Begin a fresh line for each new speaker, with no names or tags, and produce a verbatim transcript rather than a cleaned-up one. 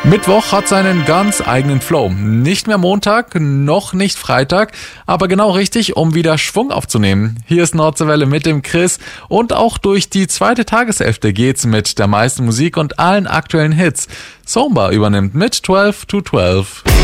Mittwoch hat seinen ganz eigenen Flow. Nicht mehr Montag, noch nicht Freitag, aber genau richtig, um wieder Schwung aufzunehmen. Hier ist Nordseewelle mit dem Chris und auch durch die zweite Tageshälfte geht's mit der meisten Musik und allen aktuellen Hits. Somba übernimmt mit zwölf to zwölf.